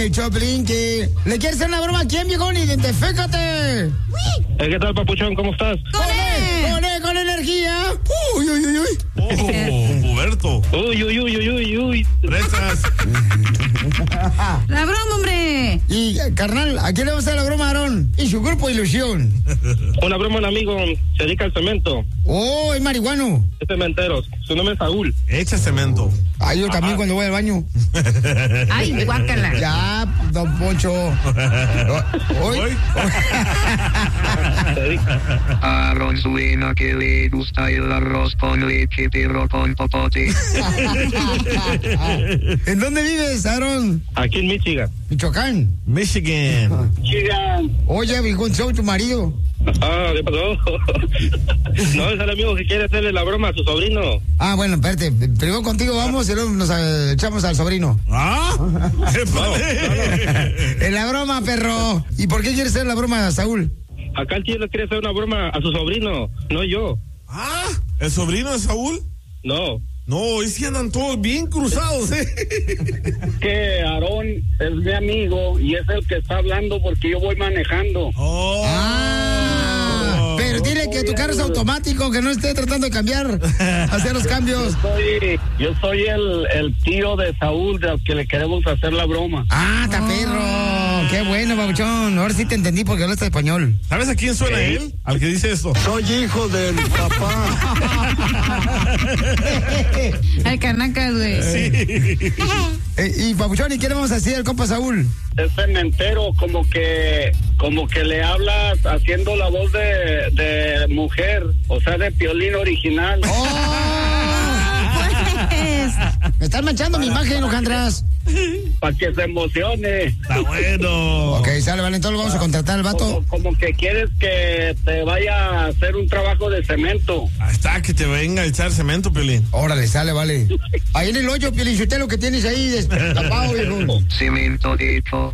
El Choplin, que le quiere hacer una broma a quién, viejón, identifícate. ¿Qué tal, papuchón? ¿Cómo estás? Con energía. Uy. Huberto. Uy. Rezas. La broma, hombre. Y, carnal, ¿a quién le vamos a hacer la broma, Aarón? Y su grupo Ilusión. Una broma, un amigo se dedica al cemento. Oh, es marihuano. Es cementero. Su nombre es Saúl. Echa cemento. Ay, yo también cuando voy al baño. Ay, guácala. Ya, don Poncho. Hoy. Aaron suena que le gusta el arroz con leche pero con popote. ¿En dónde vives, Aarón? Aquí en Michigan. Michoacán. Michigan. Oye, viejón, soy tu marido. ¿Qué pasó? No, es el amigo que quiere hacerle la broma a su sobrino. Ah, bueno, espérate. Primero contigo vamos y luego nos echamos al sobrino. ¿Ah? En la broma, perro. ¿Y por qué quieres hacer la broma a Saúl? Acá el tío le quiere hacer una broma a su sobrino, no yo. ¿Ah? ¿El sobrino de Saúl? No. No, hoy sí andan todos bien cruzados, Que Aarón es mi amigo y es el que está hablando porque yo voy manejando. Pero dile que tu carro es automático, que no esté tratando de cambiar, hacer los cambios. Yo soy el tío de Saúl, del que le queremos hacer la broma. Ah, está perro. Qué bueno, babuchón. Ahora sí te entendí porque hablas español. ¿Sabes a quién suena él? Al que dice esto. Soy hijo del papá. Ay, canacas, güey. Sí. Y babuchón, ¿y qué le vamos a decir al compa Saúl? Es cementero, como que le hablas haciendo la voz de mujer, o sea, de Piolín original. Me estás manchando mi imagen, Ojandras. Para que se emocione. Está bueno. Ok, sale, vale, entonces lo vamos a contratar al vato. Como que quieres que te vaya a hacer un trabajo de cemento. Ahí está, que te venga a echar cemento, Piolín. Órale, sale, vale. Ahí en el hoyo, Piolín, usted lo que tienes ahí destapado, viejo. Cemento hecho.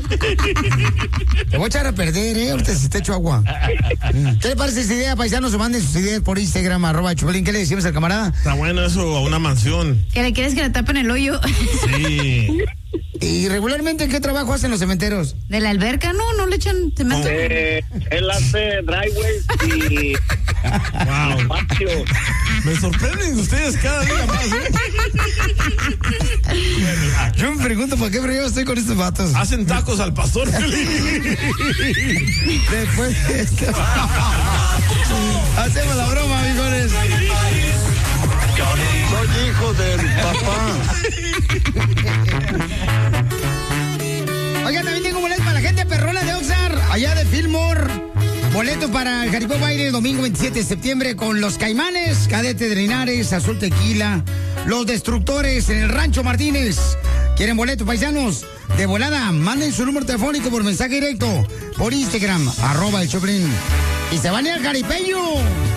Te voy a echar a perder, ahorita si te echo agua. ¿Qué le parece esa idea, paisanos? O manden sus ideas por Instagram, @Choplin. ¿Qué le decimos al camarada? Está bueno eso, a una mansión. ¿Que le quieres que le tapen el hoyo? Sí. ¿Y regularmente qué trabajo hacen los cementeros? ¿De la alberca? No le echan cemento. Él hace driveways y Wow. patio. Me sorprenden ustedes cada día más, Yo me pregunto por qué yo estoy con estos vatos. Hacen tacos al pastor, Piolín. Después de esto. Hacemos la broma, amigones. Soy hijo del papá. Oigan, también tengo boletos para la gente perrona de Oxnard, allá de Fillmore. Boletos para el Jaripeo Baile el domingo 27 de septiembre con Los Caimanes, Cadete de Linares, Azul Tequila, Los Destructores en el Rancho Martínez. ¿Quieren boletos, paisanos? De volada, manden su número telefónico por mensaje directo, por Instagram, @el Choplin. Y se van a ir al Jaripeño.